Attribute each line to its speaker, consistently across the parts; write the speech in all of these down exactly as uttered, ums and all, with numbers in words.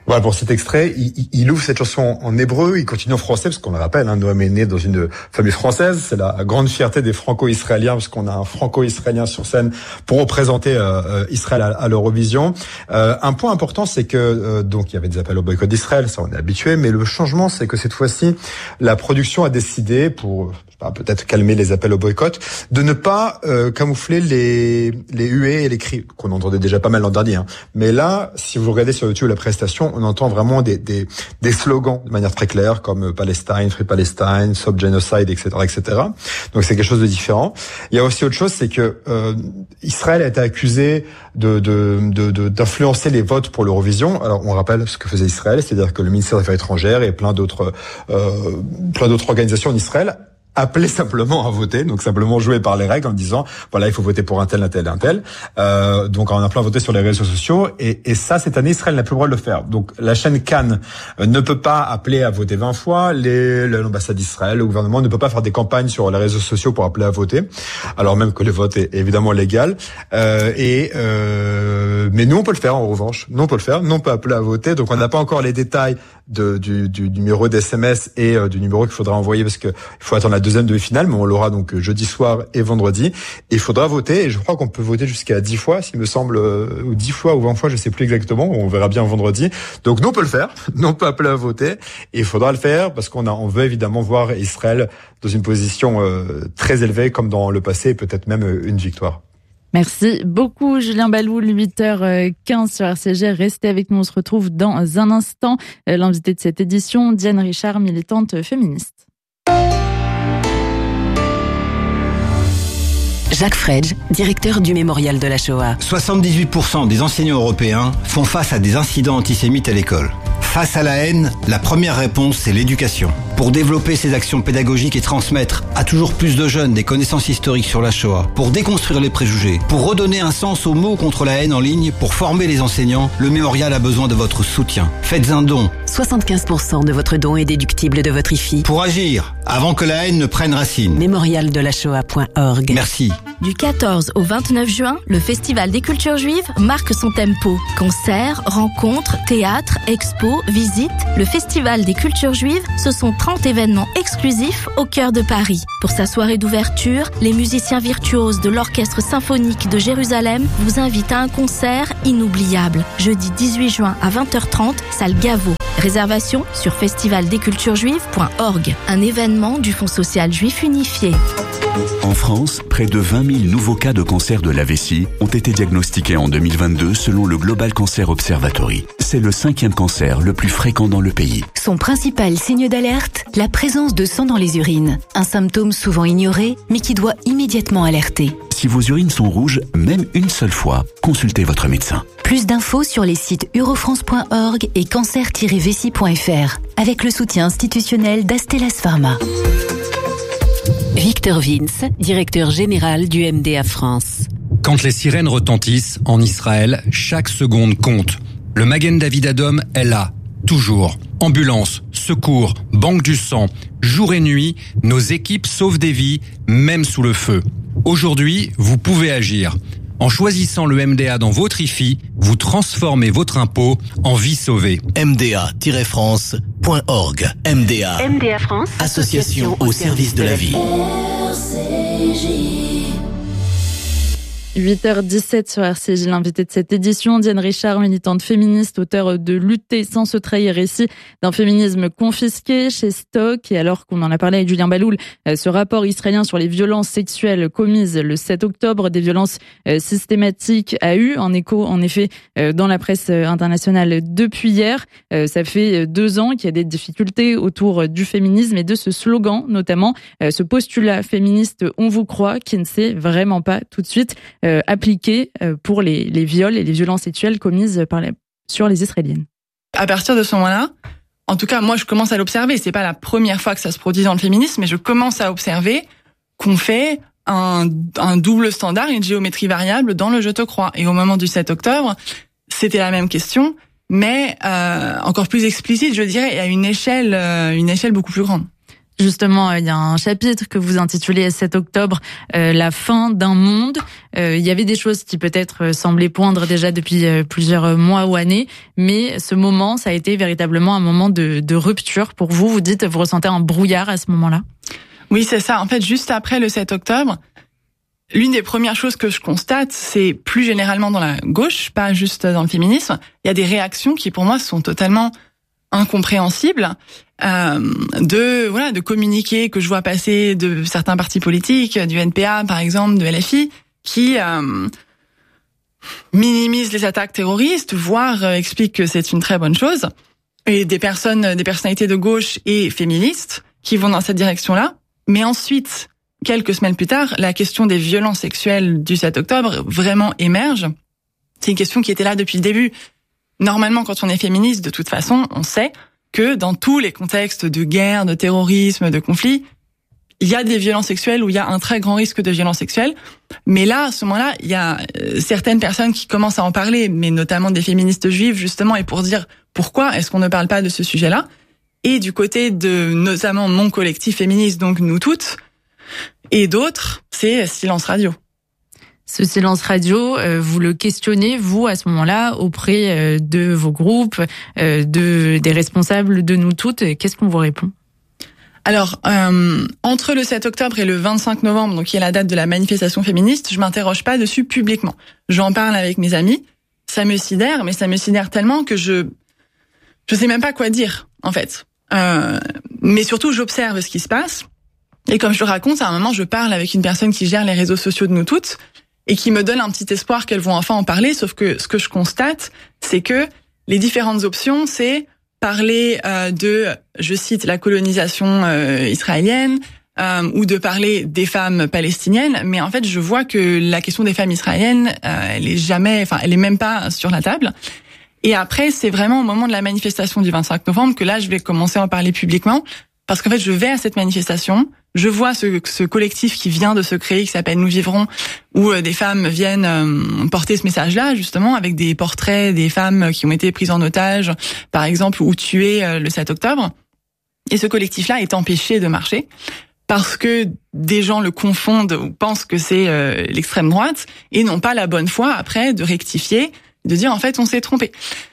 Speaker 1: Voilà, pour cet extrait, il, il ouvre cette chanson en hébreu, il continue en français, parce qu'on le rappelle, hein, Noam est né dans une famille française, c'est la grande fierté des franco-israéliens, parce qu'on a un franco-israélien sur scène pour représenter euh, Israël à, à l'Eurovision. Euh, un point important, c'est que, euh, donc il y avait des appels au boycott d'Israël, ça on est habitué, mais le changement, c'est que cette fois-ci, la production a décidé, pour peut-être calmer les appels au boycott, de ne pas euh, camoufler les les huées et les cris qu'on entendait déjà pas mal l'an dernier. Hein. Mais là, si vous regardez sur YouTube la prestation, on entend vraiment des des des slogans de manière très claire, comme Palestine, Free Palestine, Stop Genocide, et cetera, et cetera. Donc c'est quelque chose de différent. Il y a aussi autre chose, c'est que euh, Israël a été accusé de de de, de d'influencer les votes pour l'Eurovision. Alors on rappelle ce que faisait Israël, c'est-à-dire que le ministère des Affaires étrangères et plein d'autres euh, plein d'autres organisations en Israël appelé simplement à voter, donc simplement jouer par les règles en disant voilà, il faut voter pour un tel, un tel, un tel. Euh, donc en appelant à voter sur les réseaux sociaux, et, et ça cette année Israël n'a plus le droit de le faire. Donc la chaîne Cannes ne peut pas appeler à voter vingt fois, les, l'ambassade d'Israël, le gouvernement ne peut pas faire des campagnes sur les réseaux sociaux pour appeler à voter, alors même que le vote est évidemment légal. Euh, et euh, mais nous on peut le faire en revanche, nous on peut le faire, nous on peut appeler à voter. Donc on n'a pas encore les détails de, du, du numéro d'S M S et euh, du numéro qu'il faudra envoyer, parce que il faut attendre la deuxième demi-finale, mais on l'aura donc jeudi soir et vendredi. Et il faudra voter, et je crois qu'on peut voter jusqu'à dix fois, s'il me semble, euh, ou dix fois ou vingt fois, je sais plus exactement, on verra bien vendredi. Donc nous on peut le faire, nous on peut appeler à voter, et il faudra le faire parce qu'on a, on veut évidemment voir Israël dans une position euh, très élevée, comme dans le passé, peut-être même une victoire.
Speaker 2: Merci beaucoup Julien Baloul, huit heures quinze sur R C G. Restez avec nous, on se retrouve dans un instant. L'invité de cette édition, Diane Richard, militante féministe.
Speaker 3: Jacques Fredge, directeur du Mémorial de la Shoah.
Speaker 4: soixante-dix-huit pour cent des enseignants européens font face à des incidents antisémites à l'école. Face à la haine, la première réponse, c'est l'éducation. Pour développer ces actions pédagogiques et transmettre à toujours plus de jeunes des connaissances historiques sur la Shoah, pour déconstruire les préjugés, pour redonner un sens aux mots contre la haine en ligne, pour former les enseignants, le Mémorial a besoin de votre soutien. Faites un don.
Speaker 3: soixante-quinze pour cent de votre don est déductible de votre I F I.
Speaker 4: Pour agir, avant que la haine ne prenne racine.
Speaker 3: mémorial de la shoah point org.
Speaker 4: Merci.
Speaker 5: Du quatorze au vingt-neuf juin, le Festival des cultures juives marque son tempo. Concerts, rencontres, théâtres, expos, visites. Le Festival des cultures juives, ce sont trente événements exclusifs au cœur de Paris. Pour sa soirée d'ouverture, les musiciens virtuoses de l'Orchestre symphonique de Jérusalem vous invitent à un concert inoubliable. Jeudi dix-huit juin à vingt heures trente, salle Gaveau. Réservation sur festival des cultures juives point org. Un événement du Fonds social juif unifié.
Speaker 6: En France, près de vingt mille nouveaux cas de cancer de la vessie ont été diagnostiqués en deux mille vingt-deux selon le Global Cancer Observatory. C'est le cinquième cancer le plus fréquent dans le pays.
Speaker 7: Son principal signe d'alerte, la présence de sang dans les urines. Un symptôme souvent ignoré, mais qui doit immédiatement alerter.
Speaker 6: Si vos urines sont rouges, même une seule fois, consultez votre médecin.
Speaker 7: Plus d'infos sur les sites eurofrance point org et cancer tiret vessie point f r, avec le soutien institutionnel d'Astellas Pharma.
Speaker 3: Victor Vince, directeur général du M D A France.
Speaker 8: Quand les sirènes retentissent en Israël, chaque seconde compte. Le Magen David Adom est là, toujours. Ambulance, secours, banque du sang, jour et nuit, nos équipes sauvent des vies, même sous le feu. Aujourd'hui, vous pouvez agir. En choisissant le M D A dans votre I F I, vous transformez votre impôt en vie sauvée.
Speaker 9: M D A tiret france point org. M D A.
Speaker 3: M D A France.
Speaker 9: Association au service de la vie.
Speaker 2: huit heures dix-sept sur R C J, l'invité de cette édition, Diane Richard, militante féministe, auteure de Lutter sans se trahir, récit d'un féminisme confisqué chez Stock. Et alors qu'on en a parlé avec Julien Baloul, ce rapport israélien sur les violences sexuelles commises le sept octobre, des violences systématiques, a eu un écho, en effet, dans la presse internationale depuis hier. Ça fait deux ans qu'il y a des difficultés autour du féminisme et de ce slogan, notamment ce postulat féministe « On vous croit » qui ne s'est vraiment pas tout de suite Euh, appliqué euh, pour les, les viols et les violences sexuelles commises par les, sur les Israéliennes.
Speaker 10: À partir de ce moment-là, en tout cas, moi, je commence à l'observer. C'est pas la première fois que ça se produit dans le féminisme, mais je commence à observer qu'on fait un, un double standard, une géométrie variable dans le « je te crois ». Et au moment du sept octobre, c'était la même question, mais euh, encore plus explicite, je dirais, et à une échelle, euh, une échelle beaucoup plus grande.
Speaker 2: Justement, il y a un chapitre que vous intitulez sept octobre, euh, la fin d'un monde. Euh, il y avait des choses qui peut-être semblaient poindre déjà depuis plusieurs mois ou années, mais ce moment, ça a été véritablement un moment de, de rupture pour vous. Vous dites, vous ressentez un brouillard à ce moment-là?
Speaker 10: Oui, c'est ça. En fait, juste après le sept octobre, l'une des premières choses que je constate, c'est plus généralement dans la gauche, pas juste dans le féminisme, il y a des réactions qui pour moi sont totalement incompréhensible euh, de voilà de communiquer que je vois passer de certains partis politiques, du N P A par exemple, de L F I, qui euh, minimisent les attaques terroristes, voire euh, expliquent que c'est une très bonne chose, et des personnes, des personnalités de gauche et féministes qui vont dans cette direction-là. Mais ensuite, quelques semaines plus tard, la question des violences sexuelles du sept octobre vraiment émerge. C'est une question qui était là depuis le début. Normalement, quand on est féministe, de toute façon, on sait que dans tous les contextes de guerre, de terrorisme, de conflit, il y a des violences sexuelles où il y a un très grand risque de violence sexuelle. Mais là, à ce moment-là, il y a certaines personnes qui commencent à en parler, mais notamment des féministes juives, justement, et pour dire pourquoi est-ce qu'on ne parle pas de ce sujet-là. Et du côté de notamment mon collectif féministe, donc nous toutes, et d'autres, c'est silence radio.
Speaker 2: Ce silence radio, euh, vous le questionnez, vous, à ce moment-là, auprès euh, de vos groupes, euh, de des responsables de nous toutes. Qu'est-ce qu'on vous répond?
Speaker 10: Alors, euh, entre le sept octobre et le vingt-cinq novembre, donc qui est la date de la manifestation féministe, je m'interroge pas dessus publiquement. J'en parle avec mes amis, ça me sidère, mais ça me sidère tellement que je je sais même pas quoi dire, en fait. Euh, mais surtout, j'observe ce qui se passe. Et comme je le raconte, à un moment, je parle avec une personne qui gère les réseaux sociaux de nous toutes, et qui me donne un petit espoir qu'elles vont enfin en parler, sauf que ce que je constate, c'est que les différentes options, c'est parler euh, de, je cite, la colonisation euh, israélienne, euh, ou de parler des femmes palestiniennes, mais en fait, je vois que la question des femmes israéliennes, euh, elle est jamais, enfin, elle est même pas sur la table. Et après, c'est vraiment au moment de la manifestation du vingt-cinq novembre que là, je vais commencer à en parler publiquement, parce qu'en fait, je vais à cette manifestation, je vois ce, ce collectif qui vient de se créer, qui s'appelle Nous Vivrons, où euh, des femmes viennent euh, porter ce message-là, justement, avec des portraits des femmes qui ont été prises en otage, par exemple, ou tuées euh, le sept octobre. Et ce collectif-là est empêché de marcher, parce que des gens le confondent ou pensent que c'est euh, l'extrême droite, et n'ont pas la bonne foi, après, de rectifier, de dire, en fait, on s'est trompé.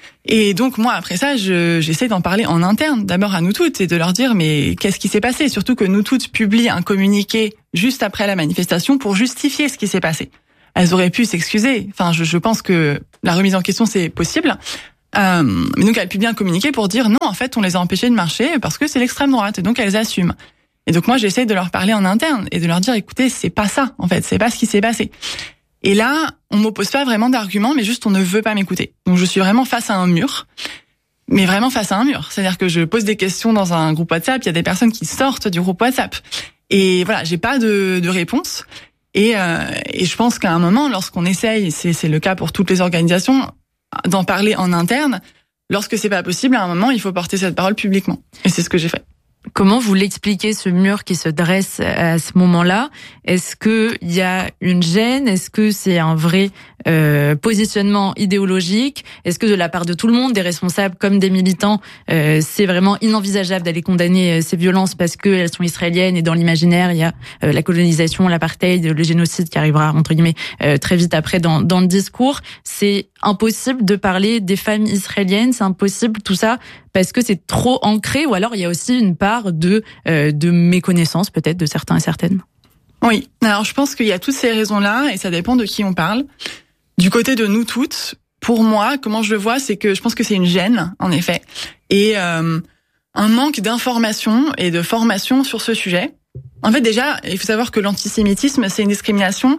Speaker 10: Et donc moi après ça, je, j'essaie d'en parler en interne, d'abord à nous toutes, et de leur dire mais qu'est-ce qui s'est passé, surtout que nous toutes publient un communiqué juste après la manifestation pour justifier ce qui s'est passé. Elles auraient pu s'excuser. Enfin, je, je pense que la remise en question c'est possible. Euh, mais donc elles publient un communiqué pour dire non, en fait on les a empêchées de marcher parce que c'est l'extrême droite, et donc elles assument. Et donc moi j'essaie de leur parler en interne et de leur dire écoutez, c'est pas ça en fait, c'est pas ce qui s'est passé. Et là, on m'oppose pas vraiment d'arguments, mais juste on ne veut pas m'écouter. Donc je suis vraiment face à un mur, mais vraiment face à un mur. C'est-à-dire que je pose des questions dans un groupe WhatsApp, il y a des personnes qui sortent du groupe WhatsApp. Et voilà, j'ai pas de, de réponse. Et, euh, et je pense qu'à un moment, lorsqu'on essaye, c'est, c'est le cas pour toutes les organisations, d'en parler en interne, lorsque c'est pas possible, à un moment, il faut porter cette parole publiquement. Et c'est ce que j'ai fait.
Speaker 2: Comment vous l'expliquez, ce mur qui se dresse à ce moment-là? Est-ce que il y a une gêne? Est-ce que c'est un vrai euh, positionnement idéologique? Est-ce que de la part de tout le monde, des responsables comme des militants, euh, c'est vraiment inenvisageable d'aller condamner ces violences parce qu'elles sont israéliennes et dans l'imaginaire, il y a euh, la colonisation, l'apartheid, le génocide qui arrivera, entre guillemets, euh, très vite après dans, dans le discours. C'est impossible de parler des femmes israéliennes, c'est impossible tout ça parce que c'est trop ancré, ou alors il y a aussi une part de euh, de méconnaissance peut-être de certains et certaines.
Speaker 10: Oui, alors je pense qu'il y a toutes ces raisons-là et ça dépend de qui on parle. Du côté de nous toutes, pour moi, comment je le vois, c'est que je pense que c'est une gêne, en effet, et euh, un manque d'information et de formation sur ce sujet. En fait, déjà, il faut savoir que l'antisémitisme, c'est une discrimination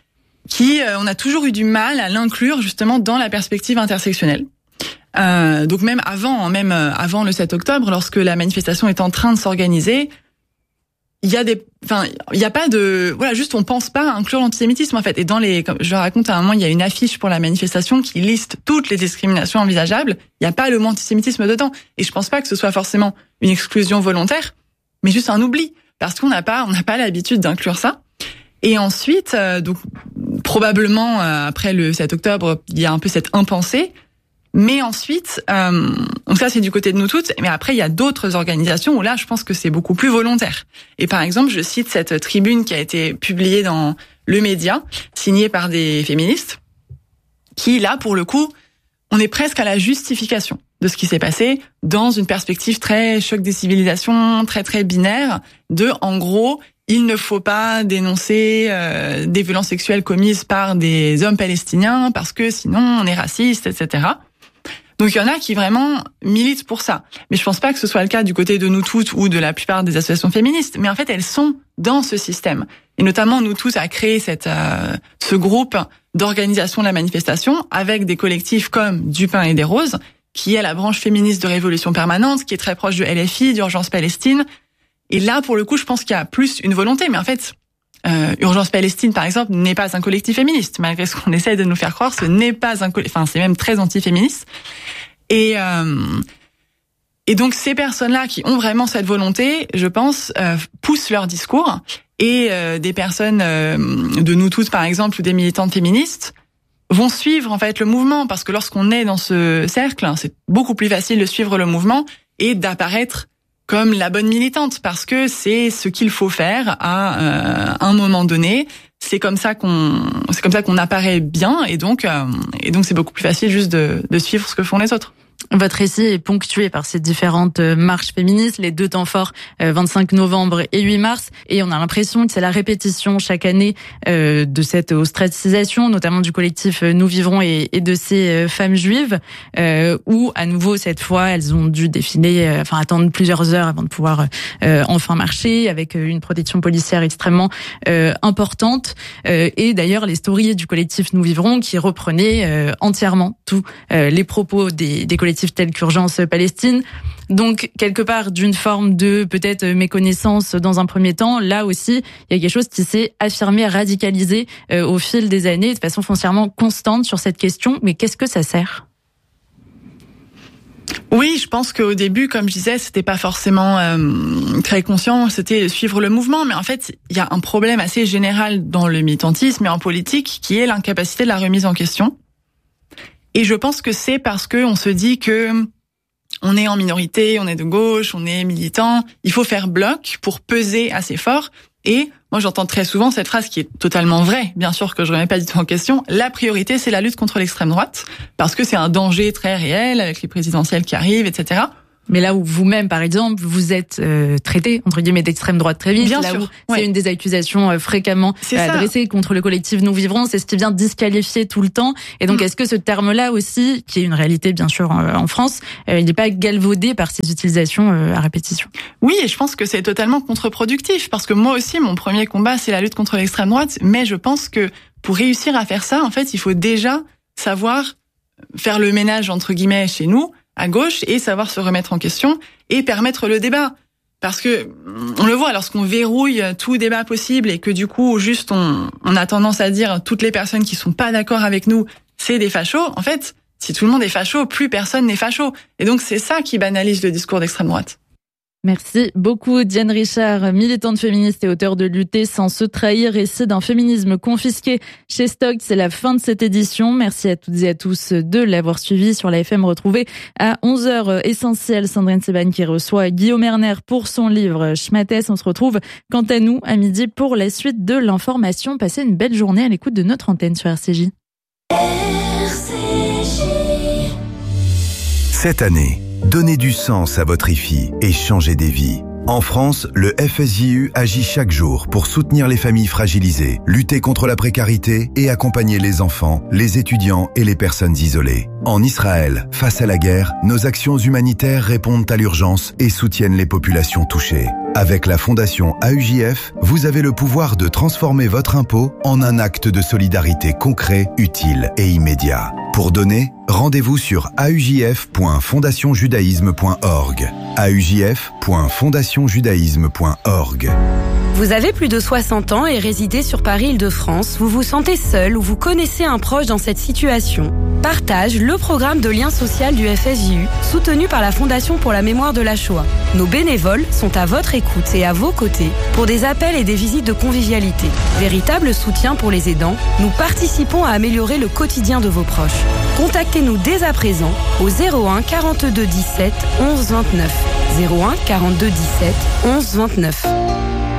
Speaker 10: qui, euh, on a toujours eu du mal à l'inclure justement dans la perspective intersectionnelle. Euh, donc même avant, même avant le sept octobre, lorsque la manifestation est en train de s'organiser, il y a des, enfin, il y a pas de, voilà, juste on pense pas à inclure l'antisémitisme en fait. Et dans les, comme je raconte à un moment, il y a une affiche pour la manifestation qui liste toutes les discriminations envisageables. Il y a pas le mot antisémitisme dedans. Et je pense pas que ce soit forcément une exclusion volontaire, mais juste un oubli, parce qu'on n'a pas, on n'a pas l'habitude d'inclure ça. Et ensuite, euh, donc probablement euh, après le sept octobre, il y a un peu cette impensée. Mais ensuite, euh, donc ça c'est du côté de nous toutes, mais après il y a d'autres organisations où là je pense que c'est beaucoup plus volontaire. Et par exemple, je cite cette tribune qui a été publiée dans Le Média, signée par des féministes, qui là pour le coup, on est presque à la justification de ce qui s'est passé dans une perspective très choc des civilisations, très très binaire, de en gros, il ne faut pas dénoncer euh, des violences sexuelles commises par des hommes palestiniens parce que sinon on est raciste, et cetera. Donc il y en a qui vraiment militent pour ça. Mais je pense pas que ce soit le cas du côté de Nous Toutes ou de la plupart des associations féministes. Mais en fait, elles sont dans ce système. Et notamment, Nous Toutes a créé cette, euh, ce groupe d'organisation de la manifestation avec des collectifs comme Du Pain et des Roses, qui est la branche féministe de Révolution Permanente, qui est très proche de L F I, d'Urgence Palestine. Et là, pour le coup, je pense qu'il y a plus une volonté. Mais en fait, euh, Urgence Palestine, par exemple, n'est pas un collectif féministe. Malgré ce qu'on essaie de nous faire croire, ce n'est pas un collectif... Enfin, c'est même très anti-féministe. Et, euh, et donc, ces personnes-là qui ont vraiment cette volonté, je pense, euh, poussent leur discours. Et euh, des personnes euh, de Nous Toutes, par exemple, ou des militantes féministes, vont suivre en fait le mouvement. Parce que lorsqu'on est dans ce cercle, c'est beaucoup plus facile de suivre le mouvement et d'apparaître comme la bonne militante, parce que c'est ce qu'il faut faire à euh, un moment donné. C'est comme ça qu'on, c'est comme ça qu'on apparaît bien, et donc, euh, et donc c'est beaucoup plus facile juste de, de suivre ce que font les autres.
Speaker 2: Votre récit est ponctué par ces différentes marches féministes, les deux temps forts, vingt-cinq novembre et huit mars, et on a l'impression que c'est la répétition chaque année euh, de cette ostracisation, notamment du collectif Nous Vivrons et, et de ces femmes juives, euh, où à nouveau cette fois elles ont dû défiler, euh, enfin attendre plusieurs heures avant de pouvoir euh, enfin marcher, avec une protection policière extrêmement euh, importante. Euh, et d'ailleurs les stories du collectif Nous Vivrons qui reprenaient euh, entièrement tous euh, les propos des, des collectifs tels qu'Urgence Palestine. Donc, quelque part, d'une forme de peut-être méconnaissance dans un premier temps, là aussi, il y a quelque chose qui s'est affirmé, radicalisé euh, au fil des années, de façon foncièrement constante sur cette question. Mais qu'est-ce que ça sert ?
Speaker 10: Oui, je pense qu'au début, comme je disais, c'était pas forcément euh, très conscient, c'était suivre le mouvement. Mais en fait, il y a un problème assez général dans le militantisme et en politique, qui est l'incapacité de la remise en question. Et je pense que c'est parce que on se dit que on est en minorité, on est de gauche, on est militant, il faut faire bloc pour peser assez fort. Et moi, j'entends très souvent cette phrase qui est totalement vraie, bien sûr que je remets pas du tout en question. La priorité, c'est la lutte contre l'extrême droite, parce que c'est un danger très réel avec les présidentielles qui arrivent, et cetera.
Speaker 2: Mais là où vous-même, par exemple, vous êtes euh, traité, entre guillemets, d'extrême droite très vite,
Speaker 10: bien
Speaker 2: là
Speaker 10: sûr,
Speaker 2: où ouais. c'est une des accusations euh, fréquemment euh, adressées contre le collectif Nous Vivrons, c'est ce qui vient disqualifier tout le temps. Et donc, mmh. est-ce que ce terme-là aussi, qui est une réalité, bien sûr, euh, en France, euh, il n'est pas galvaudé par ces utilisations euh, à répétition ?
Speaker 10: Oui, et je pense que c'est totalement contre-productif, parce que moi aussi, mon premier combat, c'est la lutte contre l'extrême droite, mais je pense que pour réussir à faire ça, en fait, il faut déjà savoir faire le ménage, entre guillemets, chez nous, à gauche, et savoir se remettre en question et permettre le débat. Parce que on le voit, lorsqu'on verrouille tout débat possible et que du coup, juste on, on a tendance à dire toutes les personnes qui sont pas d'accord avec nous, c'est des fachos. En fait, si tout le monde est facho, plus personne n'est facho. Et donc c'est ça qui banalise le discours d'extrême droite.
Speaker 2: Merci beaucoup Diane Richard, militante féministe et auteure de Lutter sans se trahir, récit d'un féminisme confisqué chez Stock. C'est la fin de cette édition. Merci à toutes et à tous de l'avoir suivi sur la F M. Retrouvée à onze heures Essentiel, Sandrine Seban qui reçoit Guillaume Erner pour son livre Schmattès. On se retrouve quant à nous à midi pour la suite de l'information. Passez une belle journée à l'écoute de notre antenne sur R C J.
Speaker 11: R C J. Cette année, donnez du sens à votre I F I et changez des vies. En France, le F S J U agit chaque jour pour soutenir les familles fragilisées, lutter contre la précarité et accompagner les enfants, les étudiants et les personnes isolées. En Israël, face à la guerre, nos actions humanitaires répondent à l'urgence et soutiennent les populations touchées. Avec la Fondation A U J F, vous avez le pouvoir de transformer votre impôt en un acte de solidarité concret, utile et immédiat. Pour donner, rendez-vous sur a u j f point fondation judaïsme point org. a u j f point fondation judaïsme point org.
Speaker 12: Vous avez plus de soixante ans et résidez sur Paris-Île-de-France, vous vous sentez seul ou vous connaissez un proche dans cette situation. Partage le programme de lien social du F S J U, soutenu par la Fondation pour la mémoire de la Shoah. Nos bénévoles sont à votre écoute et à vos côtés pour des appels et des visites de convivialité. Véritable soutien pour les aidants, nous participons à améliorer le quotidien de vos proches. Contactez-nous dès à présent au zéro un quarante-deux dix-sept onze vingt-neuf. zéro un quarante-deux dix-sept onze vingt-neuf.